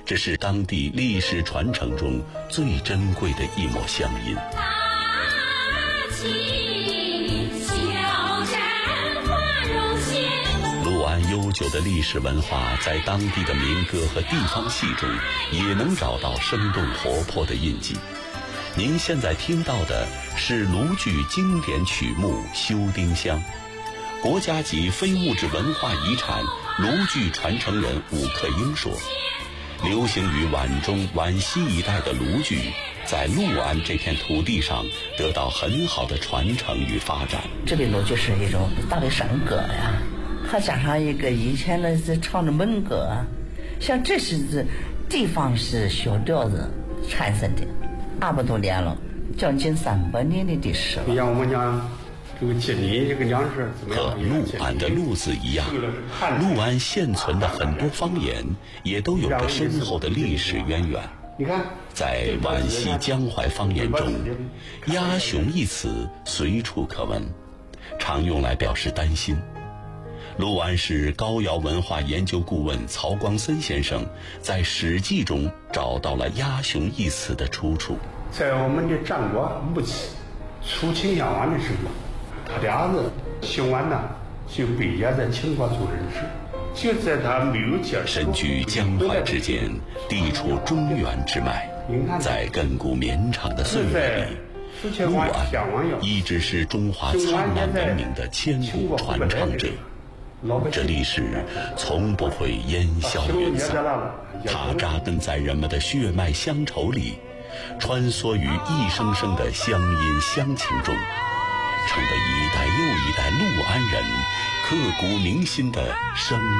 这是当地历史传承中最珍贵的一抹乡音。六安悠久的历史文化在当地的民歌和地方戏中也能找到生动活泼的印记。您现在听到的是卢剧经典曲目《修丁香》，国家级非物质文化遗产卢剧传承人伍克英说，流行于皖中皖西一带的卢剧在六安这片土地上得到很好的传承与发展。 这边卢剧是一种大的山歌呀，还加上一个以前的是唱的闷歌，像这是地方是小调子产生的，200多年了，将近300年的历史了。 你像我们讲这个吉林这个粮食怎么样？ 和六安的路字一样，六安现存的很多方言也都有着深厚的历史渊源。 你看， 在皖西江淮方言中，鸭熊一词随处可闻，常用来表示担心。六安市高窑文化研究顾问曹光森先生在《史记》中找到了鸭熊一词的出处。 在我们的战国末期出秦襄王的时候，他的儿子熊安呢就被押在秦国做人质，就在他没有接受。 身居江淮之间，地处中原之脉，在亘古绵长的岁月里，六安一直是中华灿烂文明的千古传承者。这历史从不会烟消云散，它扎根在人们的血脉乡愁里，穿梭于一声声的乡音乡情中，成为一代又一代六安人刻骨铭心的生